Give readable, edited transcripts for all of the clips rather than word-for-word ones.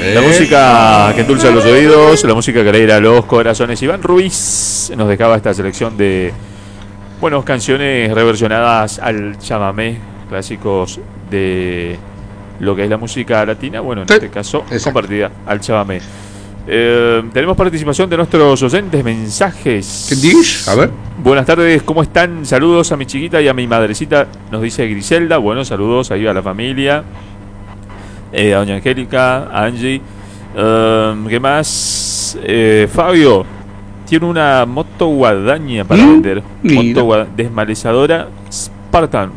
La música que endulza los oídos, la música que alegra los corazones. Iván Ruiz nos dejaba esta selección de canciones reversionadas al chamamé, clásicos de lo que es la música latina, en este caso compartida al chamamé. Tenemos participación de nuestros oyentes, mensajes. ¿Qué dices? A ver. Buenas tardes, ¿cómo están? Saludos a mi chiquita y a mi madrecita, nos dice Griselda. Bueno, saludos ahí a la familia, a doña Angélica, a Angie. ¿Qué más? Fabio tiene una moto guadaña para vender. Moto desmalezadora Spartano.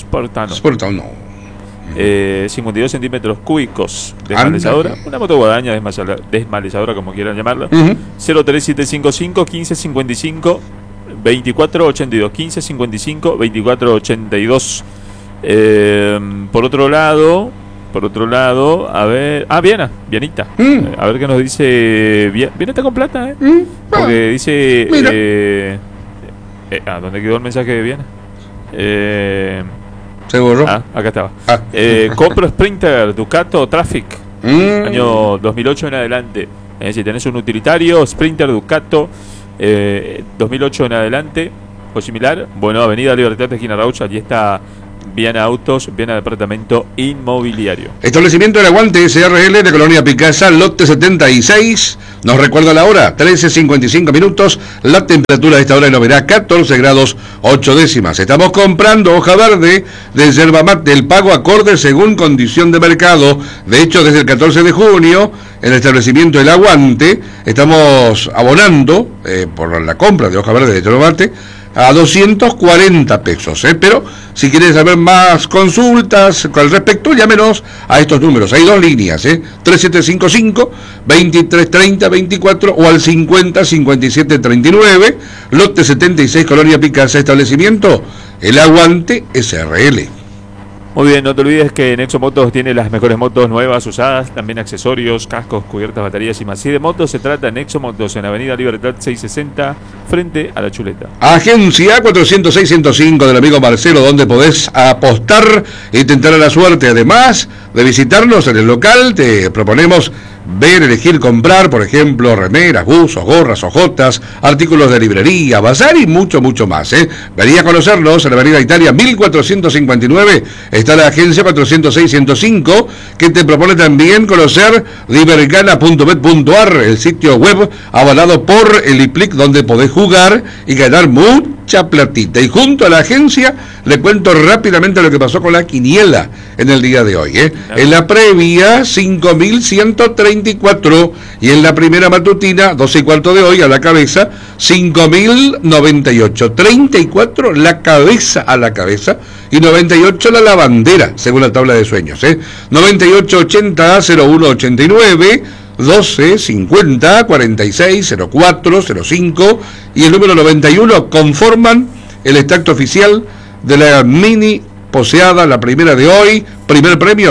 52 centímetros cúbicos desmalezadora. Una moto guadaña desmalezadora, como quieran llamarla. 03755 1555 2482 1555 2482. Por otro lado, a ver. Vianita. A ver qué nos dice. Viene está con plata, porque dice. ¿Dónde quedó el mensaje de Viana? Se borró. Acá estaba. Compro Sprinter Ducato Traffic, año 2008 en adelante. Si tenés un utilitario, Sprinter Ducato 2008 en adelante o similar, Avenida Libertad de esquina Rauch, allí está Viana Autos, Viana Departamento Inmobiliario. Establecimiento del Aguante SRL de Colonia Picasa, lote 76. Nos recuerda la hora, 13:55 minutos. La temperatura a esta hora no verá 14 grados 8 décimas. Estamos comprando hoja verde de yerba mate, el pago acorde según condición de mercado. De hecho, desde el 14 de junio, en el establecimiento del Aguante, estamos abonando por la compra de hoja verde de yerba mate a 240 pesos, pero si quieres saber más consultas al respecto, llámenos a estos números. Hay dos líneas, 3755 2330 24 o al 50 57 39, lote 76, Colonia Picasa, establecimiento El Aguante SRL. Muy bien, no te olvides que Nexo Motos tiene las mejores motos nuevas, usadas, también accesorios, cascos, cubiertas, baterías y más. Si de motos se trata, Nexo Motos en Avenida Libertad 660, frente a la Chuleta. Agencia 406-105 del amigo Marcelo, donde podés apostar y tentar la suerte. Además de visitarnos en el local, te proponemos ver, elegir, comprar, por ejemplo, remeras, buzos, gorras, ojotas, artículos de librería, bazar y mucho, mucho más. Venía a conocernos en la Avenida Italia 1459, está la Agencia 406-105, que te propone también conocer libergana.bet.ar, el sitio web avalado por el IPLIC, donde podés jugar y ganar mucha platita. Y junto a la agencia, le cuento rápidamente lo que pasó con la quiniela en el día de hoy. En la previa, 5.134, y en la primera matutina, 12:15 de hoy, a la cabeza, 5.098. 34 la cabeza a la cabeza y 98 la lavandera, según la tabla de sueños. 9880 0189 12 50 46 04 05 y el número 91 conforman el extracto oficial de la mini poseada, la primera de hoy. Primer premio,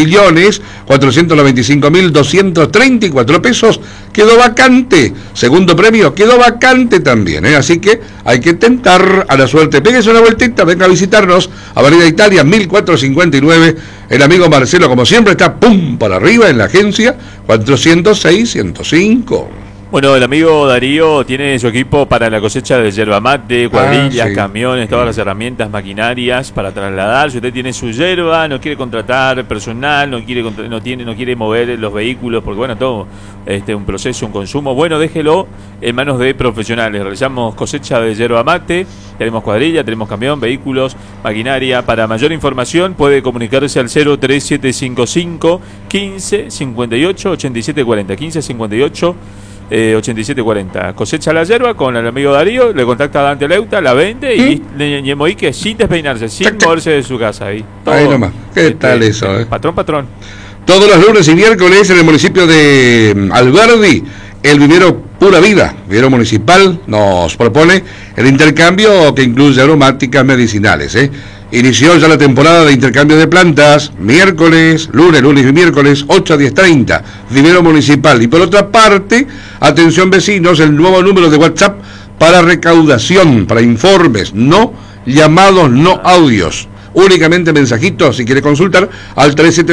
6.495.234 pesos. Quedó vacante. Segundo premio, quedó vacante también, Así que hay que tentar a la suerte. Péguese una vueltita, venga a visitarnos. Avenida Italia, 1459. El amigo Marcelo, como siempre, está para arriba en la agencia 406-105. Bueno, el amigo Darío tiene su equipo para la cosecha de yerba mate, cuadrillas, camiones, todas las herramientas, maquinarias para trasladar. Si usted tiene su yerba, no quiere contratar personal, no quiere mover los vehículos, porque todo un proceso, un consumo, déjelo en manos de profesionales. Realizamos cosecha de yerba mate, tenemos cuadrilla, tenemos camión, vehículos, maquinaria. Para mayor información puede comunicarse al 03755 15 58 87 40 15 58 8740. Cosecha la yerba con el amigo Darío, le contacta a Dante Leuta, la vende y Ñemoique sin despeinarse, sin moverse de su casa. Ahí nomás. ¿Qué tal eso? Patrón. Todos los lunes y miércoles en el municipio de Alberdi, el vivero Pura Vida, vivero municipal, nos propone el intercambio que incluye aromáticas medicinales. Inició ya la temporada de intercambio de plantas, lunes y miércoles, 8 a 10:30, vivero municipal. Y por otra parte, atención vecinos, el nuevo número de WhatsApp para recaudación, para informes, no llamados, no audios. únicamente mensajitos si quiere consultar al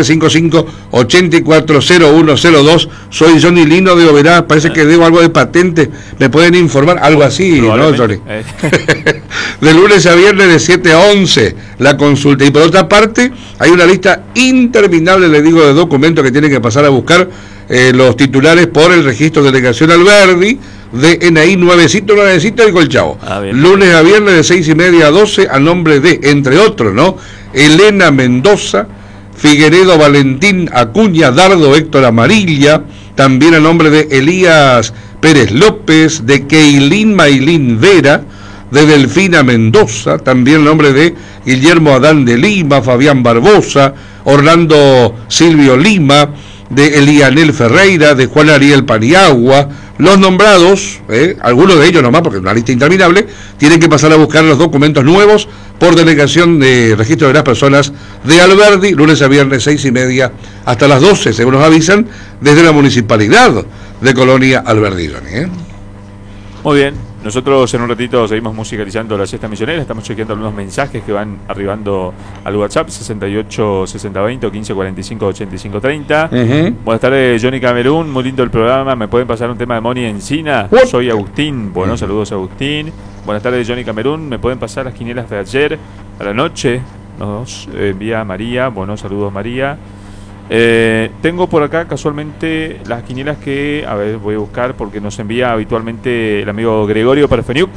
3755-840102. Soy Johnny Lino de Oberá, parece que debo algo de patente, me pueden informar, algo así, ¿no, Johnny? De lunes a viernes de 7 a 11 la consulta. Y por otra parte, hay una lista interminable, le digo, de documentos que tienen que pasar a buscar los titulares por el registro de delegación Alberdi de NI nuevecito y Colchao. Lunes a viernes de 6:30 a 12 a nombre de, entre otros, ¿no? Elena Mendoza, Figueredo Valentín Acuña, Dardo Héctor Amarilla, también a nombre de Elías Pérez López, de Keilín Mailín Vera, de Delfina Mendoza, también a nombre de Guillermo Adán de Lima, Fabián Barbosa, Orlando Silvio Lima, de Elianel Ferreira, de Juan Ariel Paniagua. Los nombrados, algunos de ellos nomás, porque es una lista interminable, tienen que pasar a buscar los documentos nuevos por delegación de registro de las personas de Alberdi, lunes a viernes 6:30 hasta las 12, según nos avisan, desde la municipalidad de Colonia Alberdi. Muy bien, nosotros en un ratito seguimos musicalizando la siesta misionera, estamos chequeando algunos mensajes que van arribando al WhatsApp 68 60 20 15 45 85 30. Buenas tardes, Johnny Camerún, muy lindo el programa, me pueden pasar un tema de Moni Encina. Soy Agustín, bueno, saludos Agustín. Buenas tardes, Johnny Camerún, me pueden pasar las quinielas de ayer a la noche, nos envía María, bueno, saludos María. Tengo por acá casualmente las quinielas que, a ver, voy a buscar porque nos envía habitualmente el amigo Gregorio Perfeniuk.